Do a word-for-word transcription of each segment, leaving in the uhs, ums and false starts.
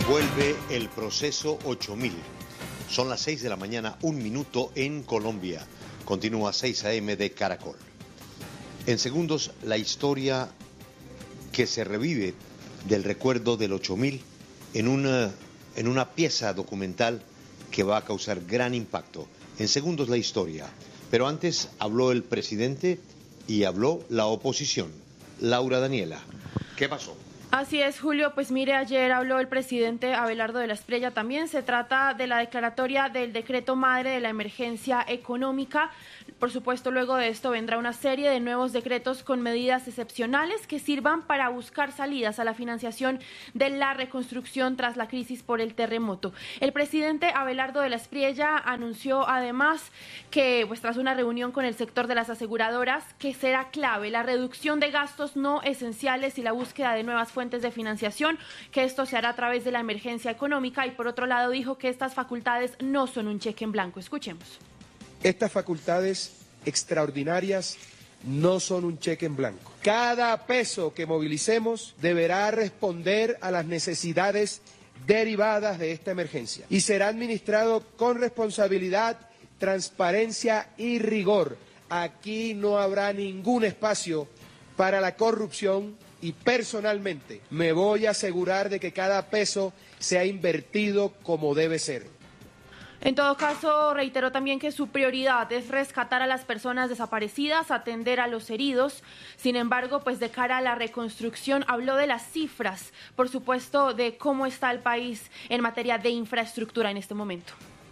Vuelve el proceso ocho mil. Son las seis de la mañana, un minuto en Colombia. Continúa seis a eme de Caracol. En segundos, la historia que se revive del recuerdo del ocho mil en una, en una pieza documental que va a causar gran impacto. En segundos, la historia. Pero antes habló el presidente y habló la oposición. Laura Daniela, ¿qué pasó? Así es, Julio. Pues mire, ayer habló el presidente Abelardo de la Espriella también. Se trata de la declaratoria del decreto madre de la emergencia económica. Por supuesto, luego de esto vendrá una serie de nuevos decretos con medidas excepcionales que sirvan para buscar salidas a la financiación de la reconstrucción tras la crisis por el terremoto. El presidente Abelardo de la Espriella anunció además que, pues, tras una reunión con el sector de las aseguradoras, que será clave la reducción de gastos no esenciales y la búsqueda de nuevas fuentes de financiación, que esto se hará a través de la emergencia económica, y por otro lado dijo que estas facultades no son un cheque en blanco. Escuchemos. Estas facultades extraordinarias no son un cheque en blanco. Cada peso que movilicemos deberá responder a las necesidades derivadas de esta emergencia y será administrado con responsabilidad, transparencia y rigor. Aquí no habrá ningún espacio para la corrupción y personalmente me voy a asegurar de que cada peso sea invertido como debe ser. En todo caso, reiteró también que su prioridad es rescatar a las personas desaparecidas, atender a los heridos. Sin embargo, pues de cara a la reconstrucción, habló de las cifras, por supuesto, de cómo está el país en materia de infraestructura en este momento.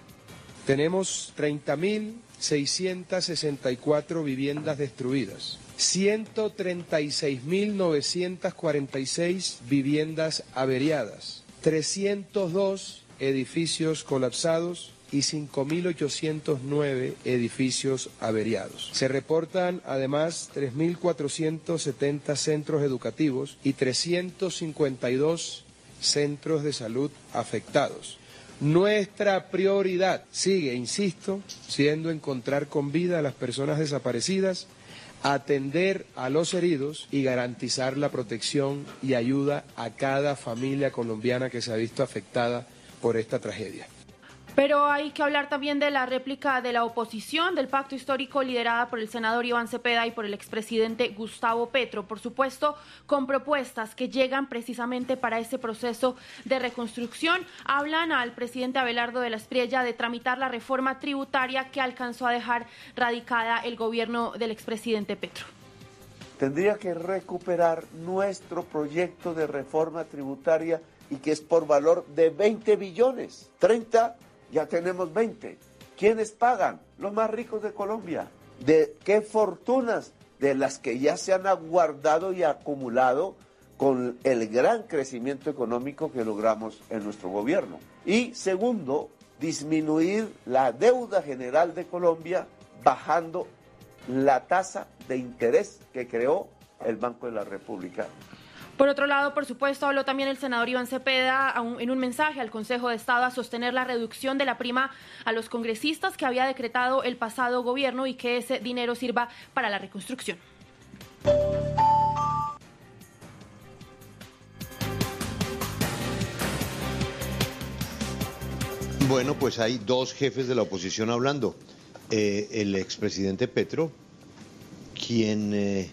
Tenemos treinta mil seiscientas sesenta y cuatro viviendas destruidas, ciento treinta y seis mil novecientas cuarenta y seis viviendas averiadas, trescientos dos edificios colapsados y cinco mil ochocientos nueve edificios averiados. Se reportan además tres mil cuatrocientos setenta centros educativos y trescientos cincuenta y dos centros de salud afectados. Nuestra prioridad sigue, insisto, siendo encontrar con vida a las personas desaparecidas, atender a los heridos y garantizar la protección y ayuda a cada familia colombiana que se ha visto afectada por esta tragedia. Pero hay que hablar también de la réplica de la oposición, del pacto histórico liderada por el senador Iván Cepeda y por el expresidente Gustavo Petro, por supuesto, con propuestas que llegan precisamente para ese proceso de reconstrucción. Hablan al presidente Abelardo de la Espriella de tramitar la reforma tributaria que alcanzó a dejar radicada el gobierno del expresidente Petro. Tendría que recuperar nuestro proyecto de reforma tributaria y que es por valor de veinte billones, treinta ya tenemos veinte. ¿Quiénes pagan? Los más ricos de Colombia. ¿De qué fortunas? De las que ya se han aguardado y acumulado con el gran crecimiento económico que logramos en nuestro gobierno. Y segundo, disminuir la deuda general de Colombia bajando la tasa de interés que creó el Banco de la República. Por otro lado, por supuesto, habló también el senador Iván Cepeda en un mensaje al Consejo de Estado a sostener la reducción de la prima a los congresistas que había decretado el pasado gobierno y que ese dinero sirva para la reconstrucción. Bueno, pues hay dos jefes de la oposición hablando. Eh, el expresidente Petro, quien... Eh,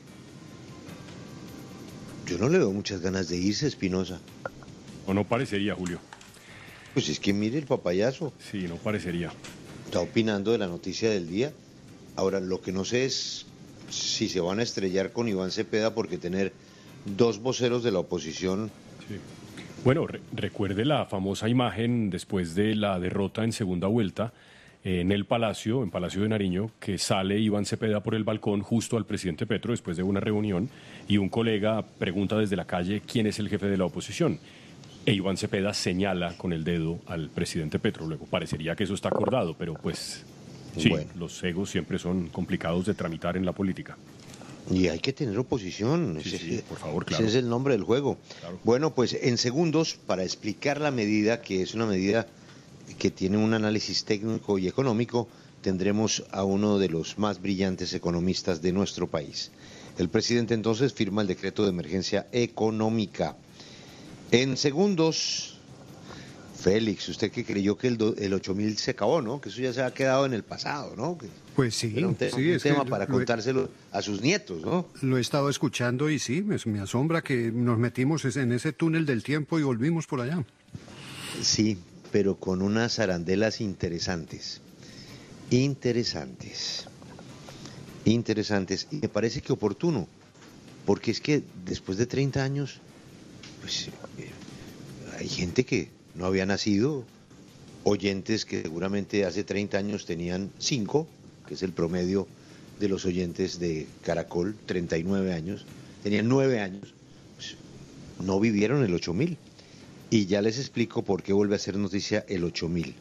Yo no le veo muchas ganas de irse, Espinosa. O no parecería, Julio. Pues es que mire el papayazo. Sí, no parecería. Está opinando de la noticia del día. Ahora, lo que no sé es si se van a estrellar con Iván Cepeda porque tener dos voceros de la oposición... Sí. Bueno, re recuerde la famosa imagen después de la derrota en segunda vuelta en el Palacio, en Palacio de Nariño, que sale Iván Cepeda por el balcón justo al presidente Petro después de una reunión y un colega pregunta desde la calle quién es el jefe de la oposición. E Iván Cepeda señala con el dedo al presidente Petro. Luego parecería que eso está acordado, pero pues sí, bueno, los egos siempre son complicados de tramitar en la política. Y hay que tener oposición. Sí, ese, sí, por favor, claro. Ese es el nombre del juego. Claro. Bueno, pues en segundos, para explicar la medida, que es una medida que tiene un análisis técnico y económico, tendremos a uno de los más brillantes economistas de nuestro país. El presidente entonces firma el decreto de emergencia económica. En segundos, Félix, usted que creyó que el, do, el ocho mil se acabó, ¿no? Que eso ya se ha quedado en el pasado, ¿no? Que pues sí, era un, te sí, un es tema que para lo, contárselo a sus nietos, ¿no? Lo he estado escuchando y sí, me, me asombra que nos metimos en ese túnel del tiempo y volvimos por allá. Sí, pero con unas arandelas interesantes, interesantes, interesantes, y me parece que oportuno, porque es que después de treinta años, pues eh, hay gente que no había nacido, oyentes que seguramente hace treinta años tenían cinco, que es el promedio de los oyentes de Caracol, treinta y nueve años, tenían nueve años, pues no vivieron el ocho mil. Y ya les explico por qué vuelve a ser noticia el ocho mil.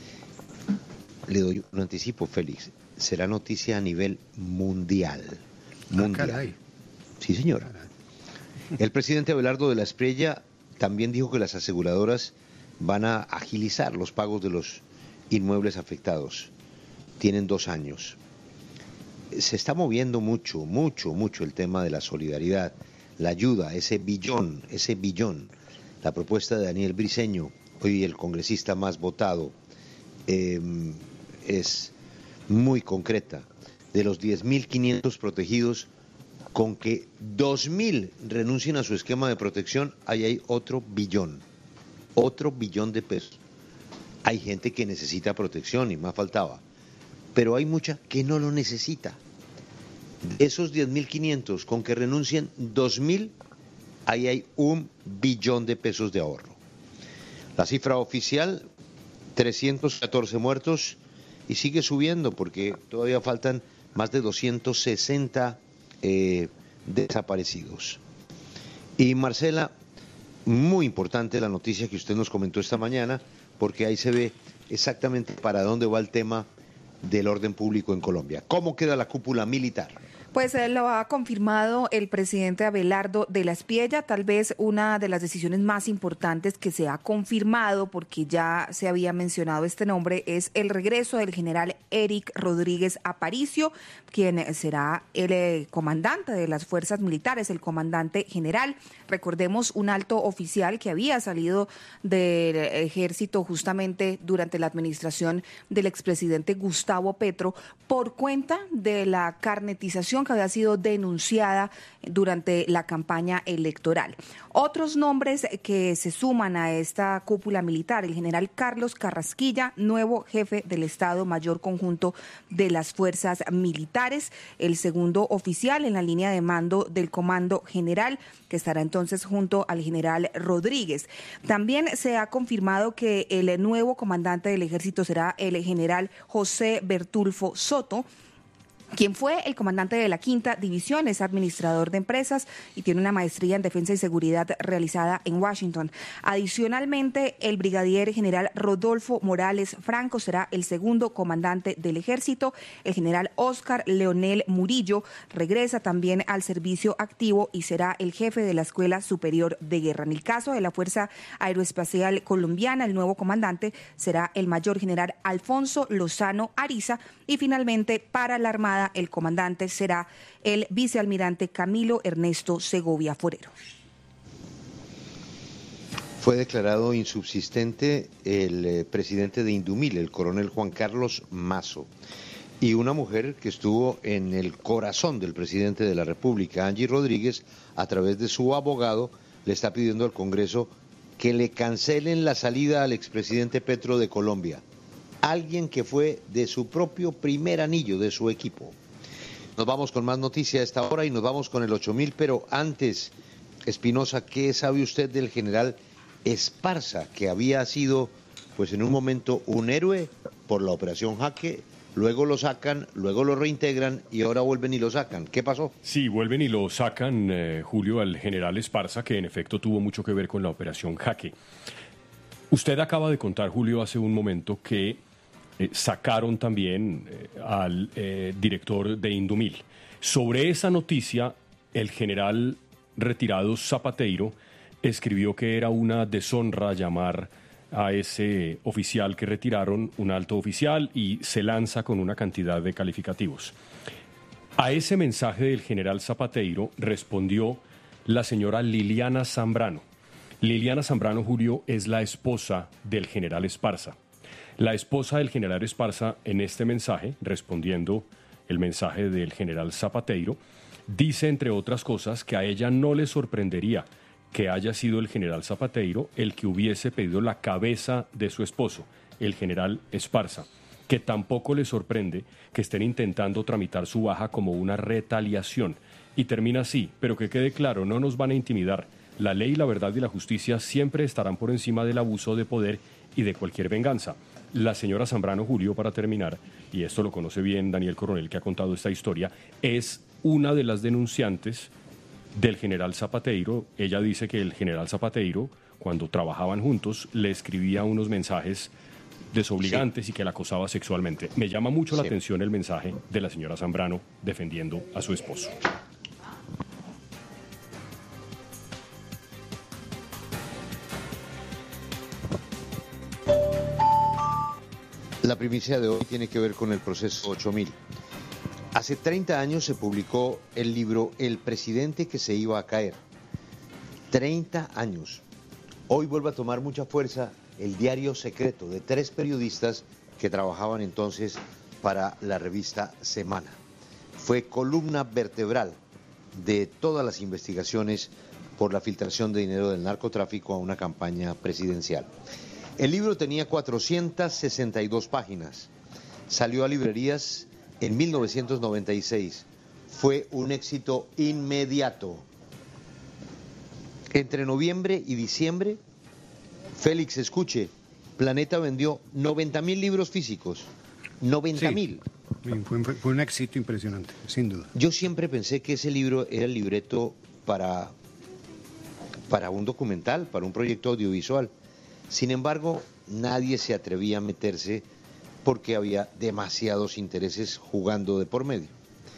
Le doy un anticipo, Félix. Será noticia a nivel mundial. Mundial. Ah, caray. Sí, señora. El presidente Abelardo de la Espriella también dijo que las aseguradoras van a agilizar los pagos de los inmuebles afectados. Tienen dos años. Se está moviendo mucho, mucho, mucho el tema de la solidaridad, la ayuda, ese billón, ese billón. La propuesta de Daniel Briceño, hoy el congresista más votado, eh, es muy concreta. De los diez mil quinientos protegidos, con que dos mil renuncien a su esquema de protección, ahí hay otro billón, otro billón de pesos. Hay gente que necesita protección y más faltaba, pero hay mucha que no lo necesita. De esos diez mil quinientos, con que renuncien dos mil, ahí hay un billón de pesos de ahorro. La cifra oficial, trescientos catorce muertos, y sigue subiendo porque todavía faltan más de doscientos sesenta eh, desaparecidos. Y Marcela, muy importante la noticia que usted nos comentó esta mañana, porque ahí se ve exactamente para dónde va el tema del orden público en Colombia. ¿Cómo queda la cúpula militar? Pues eh, lo ha confirmado el presidente Abelardo de la Espriella, tal vez una de las decisiones más importantes que se ha confirmado, porque ya se había mencionado este nombre, es el regreso del general Eric Rodríguez Aparicio, quien será el eh, comandante de las fuerzas militares, el comandante general. Recordemos, un alto oficial que había salido del ejército justamente durante la administración del expresidente Gustavo Petro por cuenta de la carnetización que había sido denunciada durante la campaña electoral. Otros nombres que se suman a esta cúpula militar: el general Carlos Carrasquilla, nuevo jefe del Estado Mayor Conjunto de las Fuerzas Militares, el segundo oficial en la línea de mando del Comando General, que estará entonces junto al general Rodríguez. También se ha confirmado que el nuevo comandante del Ejército será el general José Bertulfo Soto, quien fue el comandante de la Quinta División, es administrador de empresas y tiene una maestría en Defensa y Seguridad realizada en Washington. Adicionalmente, el brigadier general Rodolfo Morales Franco será el segundo comandante del Ejército. El general Óscar Leonel Murillo regresa también al servicio activo y será el jefe de la Escuela Superior de Guerra. En el caso de la Fuerza Aeroespacial Colombiana, el nuevo comandante será el mayor general Alfonso Lozano Ariza, y finalmente para la Armada el comandante será el vicealmirante Camilo Ernesto Segovia Forero. Fue declarado insubsistente el eh, presidente de Indumil, el coronel Juan Carlos Mazo, y una mujer que estuvo en el corazón del presidente de la República, Angie Rodríguez, a través de su abogado, le está pidiendo al Congreso que le cancelen la salida al expresidente Petro de Colombia. Alguien que fue de su propio primer anillo, de su equipo. Nos vamos con más noticias a esta hora y nos vamos con el ocho mil, pero antes, Espinosa, ¿qué sabe usted del general Esparza, que había sido, pues en un momento, un héroe por la operación Jaque? Luego lo sacan, luego lo reintegran y ahora vuelven y lo sacan. ¿Qué pasó? Sí, vuelven y lo sacan, eh, Julio, al general Esparza, que en efecto tuvo mucho que ver con la operación Jaque. Usted acaba de contar, Julio, hace un momento que Eh, sacaron también eh, al eh, director de Indumil. Sobre esa noticia, el general retirado Zapateiro escribió que era una deshonra llamar a ese oficial que retiraron un alto oficial, y se lanza con una cantidad de calificativos. A ese mensaje del general Zapateiro respondió la señora Liliana Zambrano. Liliana Zambrano Julio es la esposa del general Esparza. La esposa del general Esparza, en este mensaje, respondiendo el mensaje del general Zapateiro, dice, entre otras cosas, que a ella no le sorprendería que haya sido el general Zapateiro el que hubiese pedido la cabeza de su esposo, el general Esparza, que tampoco le sorprende que estén intentando tramitar su baja como una retaliación. Y termina así, pero que quede claro, no nos van a intimidar. La ley, la verdad y la justicia siempre estarán por encima del abuso de poder y de cualquier venganza. La señora Zambrano Julio, para terminar, y esto lo conoce bien Daniel Coronel, que ha contado esta historia, es una de las denunciantes del general Zapateiro. Ella dice que el general Zapateiro, cuando trabajaban juntos, le escribía unos mensajes desobligantes sí. y que la acosaba sexualmente. Me llama mucho sí. la atención el mensaje de la señora Zambrano defendiendo a su esposo. La primicia de hoy tiene que ver con el proceso ocho mil. Hace treinta años se publicó el libro El presidente que se iba a caer. treinta años. Hoy vuelve a tomar mucha fuerza el diario secreto de tres periodistas que trabajaban entonces para la revista Semana. Fue columna vertebral de todas las investigaciones por la filtración de dinero del narcotráfico a una campaña presidencial. El libro tenía cuatrocientas sesenta y dos páginas. Salió a librerías en mil novecientos noventa y seis. Fue un éxito inmediato. Entre noviembre y diciembre, Félix, escuche, Planeta vendió noventa mil libros físicos. noventa mil. Sí, fue, fue un éxito impresionante, sin duda. Yo siempre pensé que ese libro era el libreto para, para un documental, para un proyecto audiovisual. Sin embargo, nadie se atrevía a meterse porque había demasiados intereses jugando de por medio.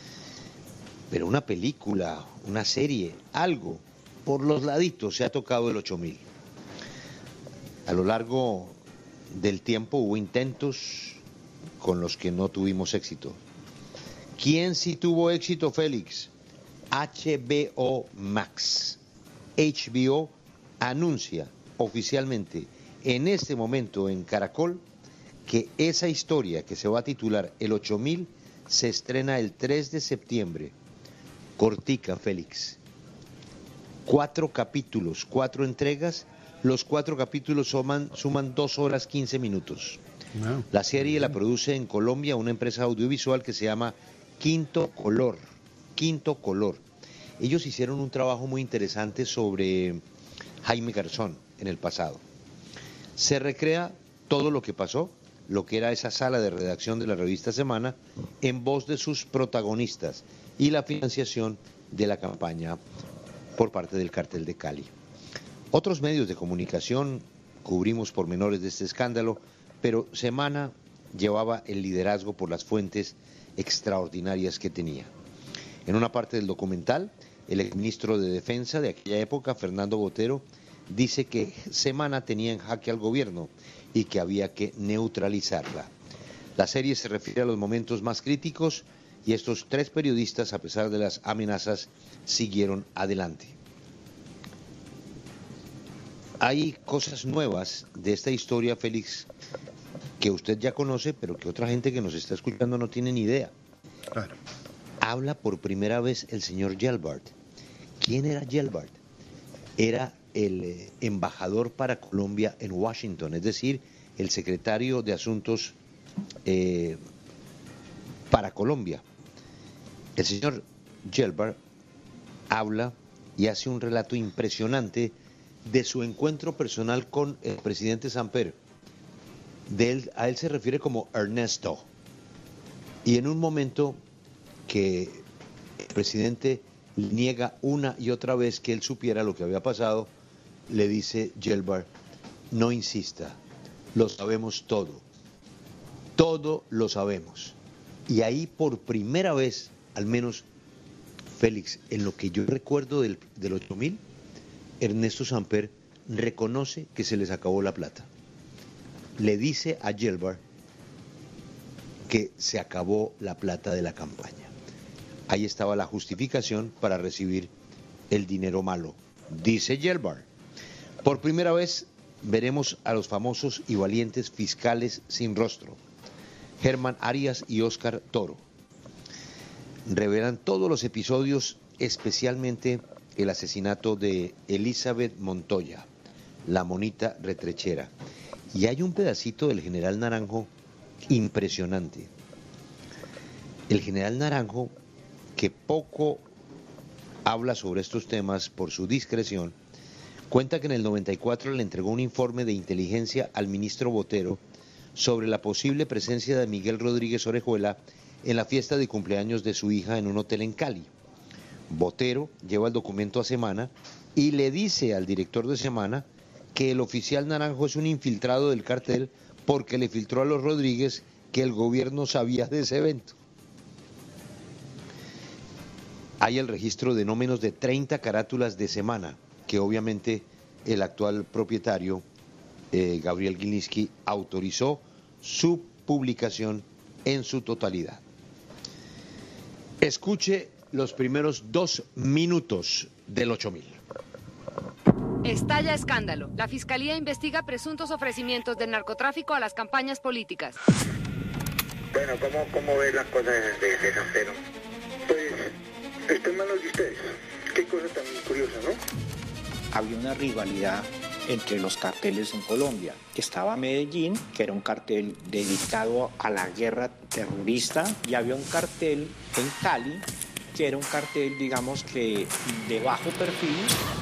Pero una película, una serie, algo, por los laditos se ha tocado el ocho mil. A lo largo del tiempo hubo intentos con los que no tuvimos éxito. ¿Quién sí tuvo éxito, Félix? H B O Max. H B O anuncia oficialmente en este momento en Caracol que esa historia que se va a titular El ocho mil se estrena el tres de septiembre. Cortica, Félix. Cuatro capítulos, cuatro entregas. Los cuatro capítulos suman, suman dos horas quince minutos. Wow. La serie la produce en Colombia una empresa audiovisual que se llama Quinto Color. Quinto Color. Ellos hicieron un trabajo muy interesante sobre Jaime Garzón en el pasado. Se recrea todo lo que pasó, lo que era esa sala de redacción de la revista Semana, en voz de sus protagonistas y la financiación de la campaña por parte del Cartel de Cali. Otros medios de comunicación cubrimos pormenores de este escándalo, pero Semana llevaba el liderazgo por las fuentes extraordinarias que tenía. En una parte del documental, el exministro de Defensa de aquella época, Fernando Botero, dice que Semana tenía en jaque al gobierno y que había que neutralizarla. La serie se refiere a los momentos más críticos y estos tres periodistas, a pesar de las amenazas, siguieron adelante. Hay cosas nuevas de esta historia, Félix, que usted ya conoce, pero que otra gente que nos está escuchando no tiene ni idea. Claro. Habla por primera vez el señor Gelbart. ¿Quién era Gelbart? Era el eh, embajador para Colombia en Washington, es decir, el secretario de Asuntos eh, para Colombia. El señor Gelbart habla y hace un relato impresionante de su encuentro personal con el presidente Samper. De él, a él se refiere como Ernesto. Y en un momento que el presidente niega una y otra vez que él supiera lo que había pasado, le dice Gelbart, no insista, lo sabemos todo, todo lo sabemos. Y ahí por primera vez, al menos, Félix, en lo que yo recuerdo del, del ocho mil, Ernesto Samper reconoce que se les acabó la plata. Le dice a Gelbart que se acabó la plata de la campaña. Ahí estaba la justificación para recibir el dinero malo, dice Gelbart. Por primera vez veremos a los famosos y valientes fiscales sin rostro, Germán Arias y Óscar Toro. Revelan todos los episodios, especialmente el asesinato de Elizabeth Montoya, la monita retrechera. Y hay un pedacito del general Naranjo impresionante. El general Naranjo, que poco habla sobre estos temas por su discreción, cuenta que en el noventa y cuatro le entregó un informe de inteligencia al ministro Botero sobre la posible presencia de Miguel Rodríguez Orejuela en la fiesta de cumpleaños de su hija en un hotel en Cali. Botero lleva el documento a Semana y le dice al director de Semana que el oficial Naranjo es un infiltrado del cartel porque le filtró a los Rodríguez que el gobierno sabía de ese evento. Hay el registro de no menos de treinta carátulas de Semana, que obviamente el actual propietario, eh, Gabriel Gilinski, autorizó su publicación en su totalidad. Escuche los primeros dos minutos del ocho mil. Estalla escándalo. La Fiscalía investiga presuntos ofrecimientos del narcotráfico a las campañas políticas. Bueno, ¿cómo, cómo ven las cosas de, de San Pedro? Pues está en manos de ustedes. Qué cosa tan curiosa, ¿no? Había una rivalidad entre los carteles en Colombia. Estaba Medellín, que era un cartel dedicado a la guerra terrorista, y había un cartel en Cali, que era un cartel, digamos que de bajo perfil.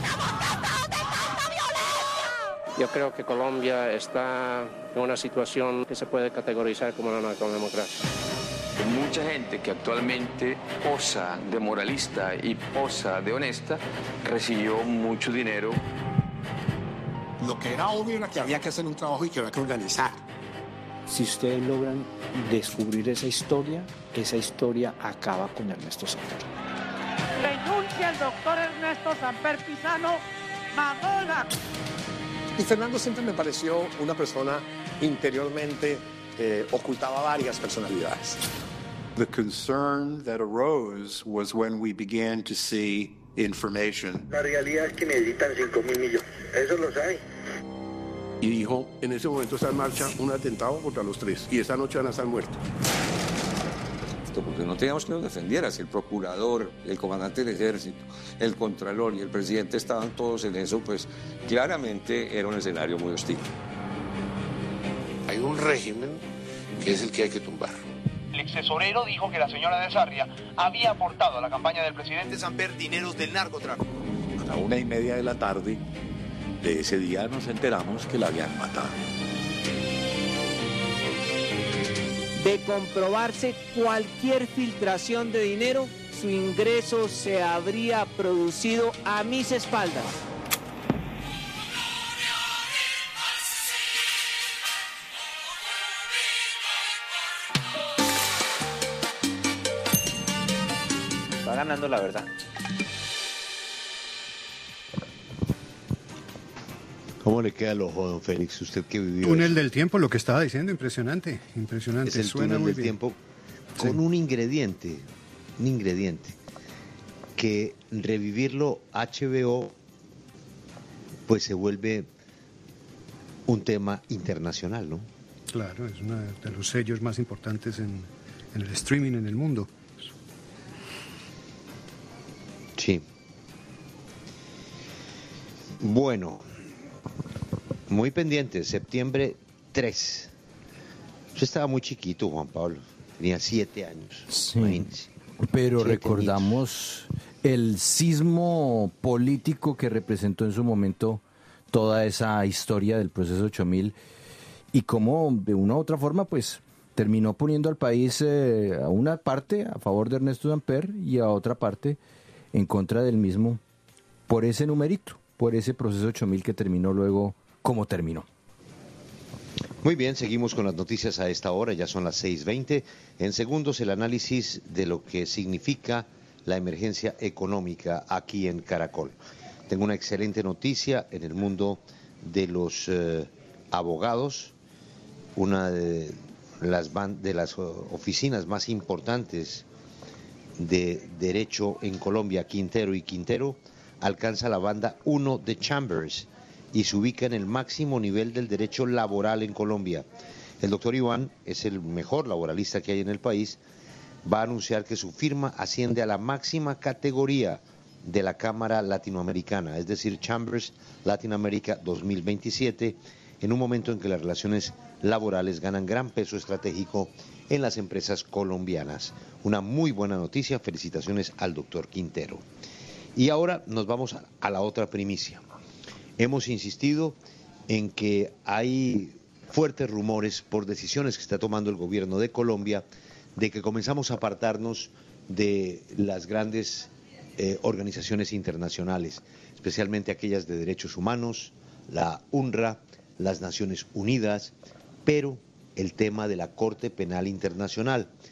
Yo creo que Colombia está en una situación que se puede categorizar como una narcodemocracia. Mucha gente que actualmente posa de moralista y posa de honesta recibió mucho dinero. Lo que era obvio era que había que hacer un trabajo y que había que organizar. Si ustedes logran descubrir esa historia, esa historia acaba con Ernesto Samper. Renuncia el doctor Ernesto Samper Pizano, Magola. Y Fernando siempre me pareció una persona interiormente eh, ocultaba varias personalidades. The concern that arose was when we began to see information. La realidad es que necesitan cinco mil millones. Eso lo sabe. Y dijo, en ese momento está en marcha un atentado contra los tres. Y esta noche van a estar muertos. Porque no teníamos que nos defendiera. Si el procurador, el comandante del ejército, el contralor y el presidente estaban todos en eso, pues claramente era un escenario muy hostil. Hay un régimen que es el que hay que tumbar. El ex tesorero dijo que la señora de Sarria había aportado a la campaña del presidente Samper dineros del narcotráfico. A la una y media de la tarde de ese día nos enteramos que la habían matado. De comprobarse cualquier filtración de dinero, su ingreso se habría producido a mis espaldas. Va ganando la verdad. ¿Cómo le queda el ojo, don Félix? Usted que vivió Túnel eso. del tiempo, lo que estaba diciendo, impresionante, impresionante. Es el Suena túnel muy del bien. tiempo con Sí. un ingrediente, un ingrediente, que revivirlo H B O, pues se vuelve un tema internacional, ¿no? Claro, es uno de los sellos más importantes en, en el streaming en el mundo. Sí. Bueno, muy pendiente, septiembre tres. Usted estaba muy chiquito, Juan Pablo, tenía siete años. Sí, imagínese. pero Siete recordamos el sismo político que representó en su momento toda esa historia del proceso ocho mil y cómo de una u otra forma pues terminó poniendo al país eh, a una parte a favor de Ernesto Samper y a otra parte en contra del mismo por ese numerito, por ese proceso ocho mil que terminó luego como terminó. Muy bien, seguimos con las noticias a esta hora, ya son las seis veinte. En segundos el análisis de lo que significa la emergencia económica aquí en Caracol. Tengo una excelente noticia en el mundo de los eh, abogados, una de las, ban- de las oficinas más importantes de derecho en Colombia, Quintero y Quintero, alcanza la banda uno de Chambers y se ubica en el máximo nivel del derecho laboral en Colombia. El doctor Iván es el mejor laboralista que hay en el país. Va a anunciar que su firma asciende a la máxima categoría de la Cámara Latinoamericana, es decir, Chambers Latin America dos mil veintisiete, en un momento en que las relaciones laborales ganan gran peso estratégico en las empresas colombianas. Una muy buena noticia, felicitaciones al doctor Quintero. Y ahora nos vamos a la otra primicia. Hemos insistido en que hay fuertes rumores por decisiones que está tomando el gobierno de Colombia de que comenzamos a apartarnos de las grandes eh, organizaciones internacionales, especialmente aquellas de derechos humanos, la UNRWA, las Naciones Unidas, pero el tema de la Corte Penal Internacional.